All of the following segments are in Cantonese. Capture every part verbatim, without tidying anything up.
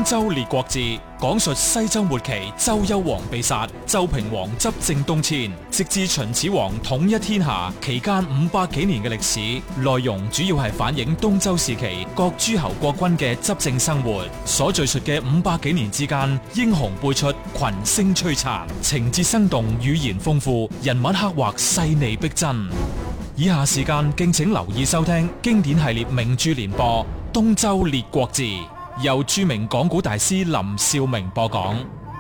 東周列國志》講述西周末期周幽王被殺，周平王執政東遷，直至秦始皇統一天下期間五百幾年嘅歷史。內容主要係反映東周時期各諸侯國君嘅執政生活。所敘述嘅五百幾年之間，英雄輩出，群星璀璨，情節生動，語言豐富，人物刻畫細膩逼真。以下時間敬請留意收聽經典系列名著連播《東周列國志》，由著名講古大師林兆明播講。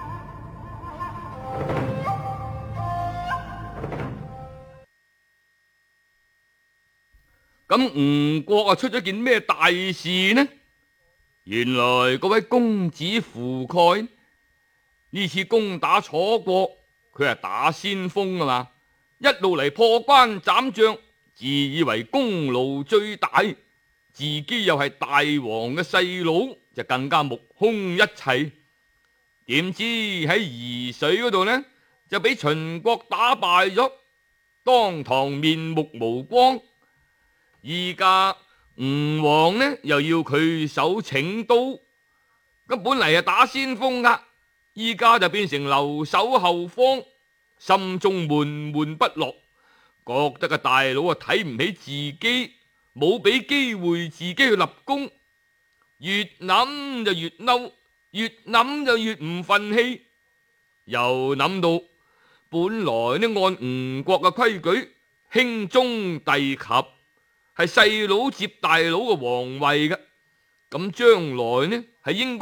咁吳國啊出咗件咩大事呢？原來嗰位公子夫蓋呢次攻打楚國，佢係打先鋒啊嘛，一路嚟破關斬將，自以為功勞最大，自己又係大王嘅細佬，就更加目空一切。點知喺沂水嗰度呢，就俾秦國打敗咗，當堂面目無光。依家吳王呢又要佢守請都，咁本嚟係打先鋒噶，依家就變成留守後方，心中悶悶不樂，覺得個大佬啊睇唔起自己，冇俾機會自己去立功，越諗就越嬲，越諗就越唔忿氣，又諗到本來呢按吳國嘅規矩，兄終弟及，係細佬接大佬嘅皇位嘅，咁將來呢係應